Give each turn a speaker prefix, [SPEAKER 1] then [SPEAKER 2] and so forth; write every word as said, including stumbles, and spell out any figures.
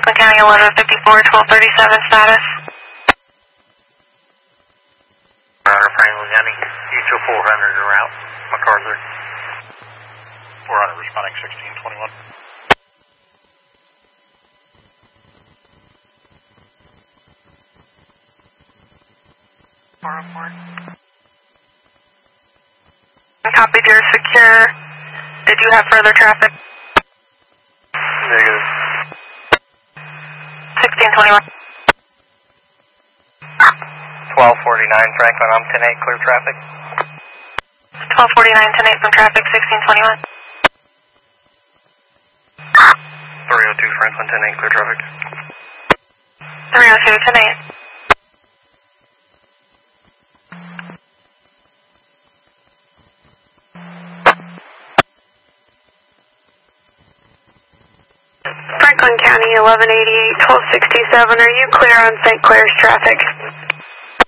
[SPEAKER 1] Franklin County eleven fifty-four, twelve thirty-seven status.
[SPEAKER 2] Roger, Franklin County, H O four hundred en route, MacArthur. four hundred responding sixteen twenty-one.
[SPEAKER 1] four oh four. Copy, you're secure. Did you have further traffic?
[SPEAKER 2] Negative.
[SPEAKER 1] sixteen twenty-one.
[SPEAKER 2] twelve forty-nine, Franklin, I'm ten eight, clear traffic.
[SPEAKER 1] twelve forty-nine, ten eight from traffic, sixteen twenty-one.
[SPEAKER 2] three oh two, Franklin, ten eight, clear traffic.
[SPEAKER 1] three oh two, ten eight. Franklin County eleven eighty-eight, twelve sixty-seven, are you clear on Saint Clair's traffic?